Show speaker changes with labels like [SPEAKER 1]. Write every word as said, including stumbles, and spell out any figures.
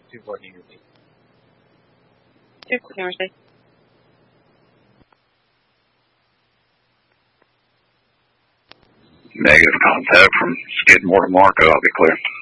[SPEAKER 1] two fourteen receipt.
[SPEAKER 2] two fourteen receipt.
[SPEAKER 3] Negative contact from Skidmore to Marco. I'll be clear.